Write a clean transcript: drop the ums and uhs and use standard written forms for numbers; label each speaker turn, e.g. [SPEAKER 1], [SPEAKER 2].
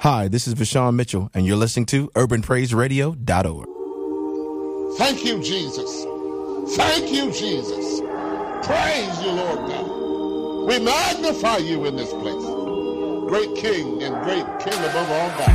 [SPEAKER 1] Hi, this is Vashawn Mitchell, and you're listening to UrbanPraiseRadio.org.
[SPEAKER 2] Thank you, Jesus. Thank you, Jesus. Praise you, Lord God. We magnify you in this place. Great King and great King above all God.